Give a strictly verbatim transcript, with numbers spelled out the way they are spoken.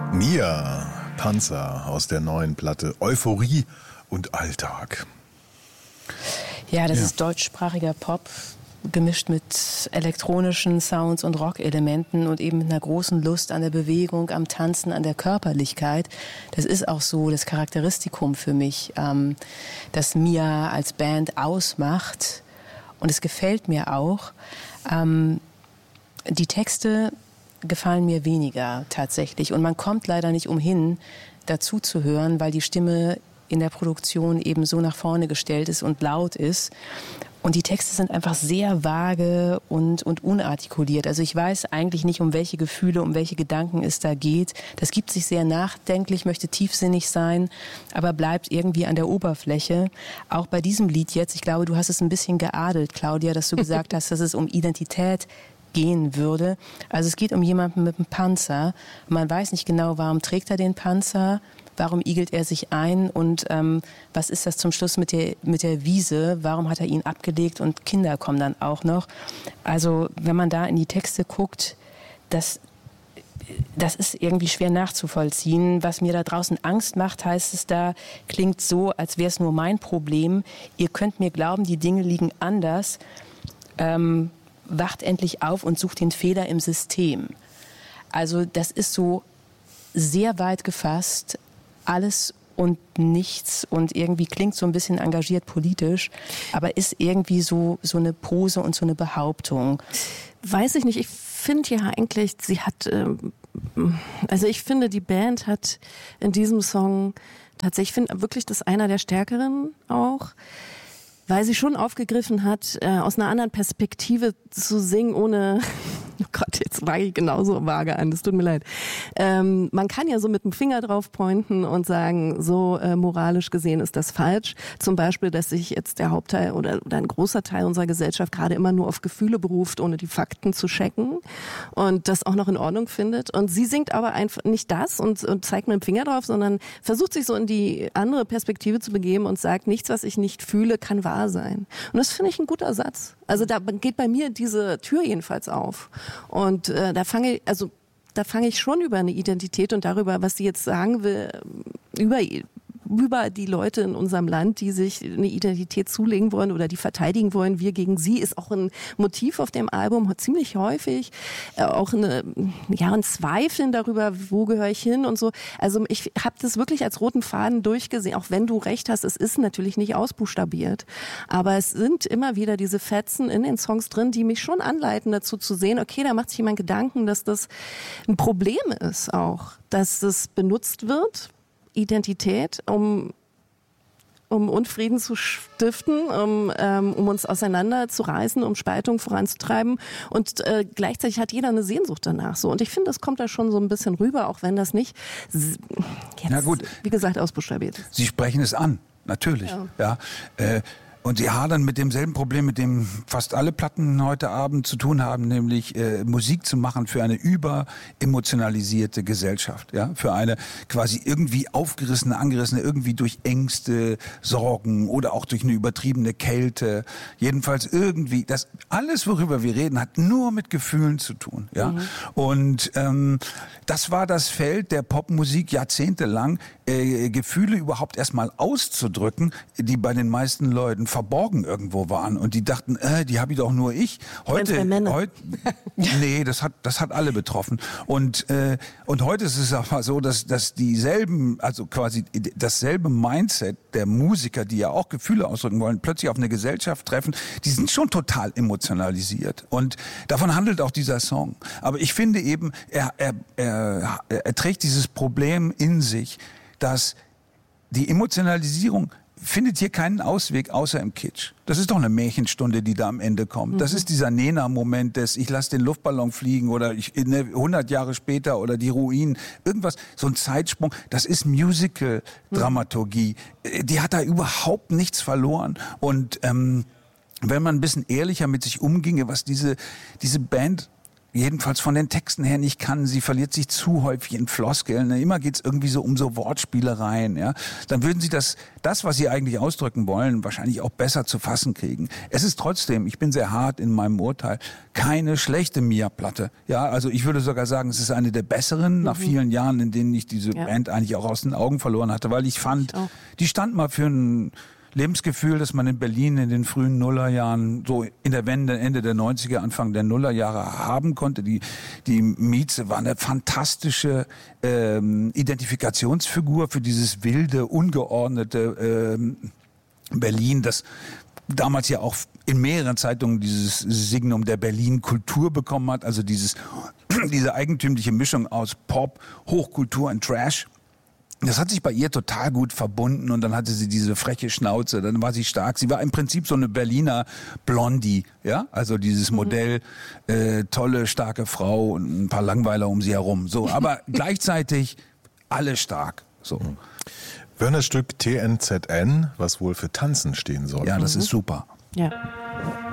Mia Panzer aus der neuen Platte Euphorie und Alltag. Ja, das Ja. ist deutschsprachiger Pop, gemischt mit elektronischen Sounds und Rockelementen und eben mit einer großen Lust an der Bewegung, am Tanzen, an der Körperlichkeit. Das ist auch so das Charakteristikum für mich, ähm, das Mia als Band ausmacht. Und es gefällt mir auch. Ähm, die Texte gefallen mir weniger tatsächlich. Und man kommt leider nicht umhin, dazu zu hören, weil die Stimme in der Produktion eben so nach vorne gestellt ist und laut ist. Und die Texte sind einfach sehr vage und, und unartikuliert. Also ich weiß eigentlich nicht, um welche Gefühle, um welche Gedanken es da geht. Das gibt sich sehr nachdenklich, möchte tiefsinnig sein, aber bleibt irgendwie an der Oberfläche. Auch bei diesem Lied jetzt, ich glaube, du hast es ein bisschen geadelt, Claudia, dass du gesagt hast, dass es um Identität gehen würde. Also es geht um jemanden mit einem Panzer. Man weiß nicht genau, warum trägt er den Panzer, warum igelt er sich ein und ähm, was ist das zum Schluss mit der, mit der Wiese, warum hat er ihn abgelegt und Kinder kommen dann auch noch. Also wenn man da in die Texte guckt, das, das ist irgendwie schwer nachzuvollziehen. Was mir da draußen Angst macht, heißt es da, klingt so, als wäre es nur mein Problem. Ihr könnt mir glauben, die Dinge liegen anders. Ähm, wacht endlich auf und sucht den Fehler im System. Also das ist so sehr weit gefasst, alles und nichts und irgendwie klingt so ein bisschen engagiert politisch, aber ist irgendwie so, so eine Pose und so eine Behauptung. Weiß ich nicht, ich finde ja eigentlich, sie hat, ähm, also ich finde, die Band hat in diesem Song tatsächlich, ich finde wirklich, das ist einer der stärkeren auch, weil sie schon aufgegriffen hat, äh, aus einer anderen Perspektive zu singen, ohne, oh Gott, jetzt wage ich genauso vage an, das tut mir leid. Ähm, man kann ja so mit dem Finger drauf pointen und sagen, so äh, moralisch gesehen ist das falsch. Zum Beispiel, dass sich jetzt der Hauptteil oder, oder ein großer Teil unserer Gesellschaft gerade immer nur auf Gefühle beruft, ohne die Fakten zu checken und das auch noch in Ordnung findet. Und sie singt aber einfach nicht das und, und zeigt mit dem Finger drauf, sondern versucht sich so in die andere Perspektive zu begeben und sagt, nichts, was ich nicht fühle, kann wahr sein. Und das finde ich ein guter Satz. Also da geht bei mir diese Tür jedenfalls auf. Und äh, da fange ich, also da fange ich schon über eine Identität und darüber, was sie jetzt sagen will, über über die Leute in unserem Land, die sich eine Identität zulegen wollen oder die verteidigen wollen. Wir gegen sie ist auch ein Motiv auf dem Album, ziemlich häufig. Äh, auch eine, ja, ein Zweifeln darüber, wo gehöre ich hin und so. Also ich habe das wirklich als roten Faden durchgesehen, auch wenn du recht hast, es ist natürlich nicht ausbuchstabiert. Aber es sind immer wieder diese Fetzen in den Songs drin, die mich schon anleiten dazu zu sehen, okay, da macht sich jemand Gedanken, dass das ein Problem ist auch, dass das benutzt wird, Identität, um, um Unfrieden zu stiften, um, ähm, um uns auseinanderzureißen, um Spaltung voranzutreiben. Und äh, gleichzeitig hat jeder eine Sehnsucht danach. So. Und ich finde, das kommt da schon so ein bisschen rüber, auch wenn das nicht jetzt, Na gut. wie gesagt, ausbuchstabiert ist. Sie sprechen es an, natürlich. Ja. Ja. Äh, Und sie hadern mit demselben Problem, mit dem fast alle Platten heute Abend zu tun haben, nämlich äh, Musik zu machen für eine überemotionalisierte Gesellschaft, ja, für eine quasi irgendwie aufgerissene, angerissene, irgendwie durch Ängste, Sorgen oder auch durch eine übertriebene Kälte, jedenfalls irgendwie, das alles, worüber wir reden, hat nur mit Gefühlen zu tun, ja. Mhm. Und ähm, das war das Feld der Popmusik jahrzehntelang, äh, Gefühle überhaupt erstmal auszudrücken, die bei den meisten Leuten verborgen irgendwo waren und die dachten, äh, die habe ich doch nur ich. Heute, heute nee, das hat das hat alle betroffen. Und äh, und heute ist es aber so, dass dass dieselben, also quasi dasselbe Mindset der Musiker, die ja auch Gefühle ausdrücken wollen, plötzlich auf eine Gesellschaft treffen, die sind schon total emotionalisiert. Und davon handelt auch dieser Song. Aber ich finde eben, er er er, er trägt dieses Problem in sich, dass die Emotionalisierung findet hier keinen Ausweg außer im Kitsch. Das ist doch eine Märchenstunde, die da am Ende kommt. Mhm. Das ist dieser Nena-Moment des ich lasse den Luftballon fliegen oder ich ne, hundert Jahre später oder die Ruinen. Irgendwas, so ein Zeitsprung. Das ist Musical-Dramaturgie. Mhm. Die hat da überhaupt nichts verloren. Und ähm, wenn man ein bisschen ehrlicher mit sich umginge, was diese, diese Band jedenfalls von den Texten her nicht kann. Sie verliert sich zu häufig in Floskeln. Immer geht's irgendwie so um so Wortspielereien. Ja? Dann würden Sie das, das, was Sie eigentlich ausdrücken wollen, wahrscheinlich auch besser zu fassen kriegen. Es ist trotzdem, ich bin sehr hart in meinem Urteil, keine schlechte Mia-Platte. Ja, also ich würde sogar sagen, es ist eine der besseren, mhm. nach vielen Jahren, in denen ich diese ja. Band eigentlich auch aus den Augen verloren hatte, weil ich fand, ich die stand mal für ein Lebensgefühl, das man in Berlin in den frühen Nullerjahren, so in der Wende, Ende der neunziger, Anfang der Nullerjahre haben konnte. Die, die Mieze war eine fantastische ähm, Identifikationsfigur für dieses wilde, ungeordnete ähm, Berlin, das damals ja auch in mehreren Zeitungen dieses Signum der Berlin-Kultur bekommen hat, also dieses, diese eigentümliche Mischung aus Pop, Hochkultur und Trash. Das hat sich bei ihr total gut verbunden und dann hatte sie diese freche Schnauze, dann war sie stark. Sie war im Prinzip so eine Berliner Blondie, ja, also dieses Modell, mhm. äh, tolle, starke Frau und ein paar Langweiler um sie herum. So, aber gleichzeitig alle stark. So. Mhm. Wörners Stück T N Z N, was wohl für Tanzen stehen soll. Ja, das ist super. Ja.